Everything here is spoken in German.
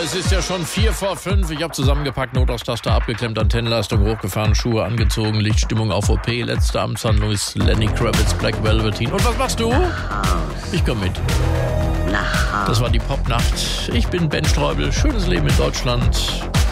es ist ja schon 4:45. Ich habe zusammengepackt, Notaustaster abgeklemmt, Antennenleistung hochgefahren, Schuhe angezogen, Lichtstimmung auf OP. Letzte Amtshandlung ist Lenny Kravitz, Black Velveteen. Und was machst du? Ich komm mit. Das war die Popnacht. Ich bin Ben Streubel. Schönes Leben in Deutschland.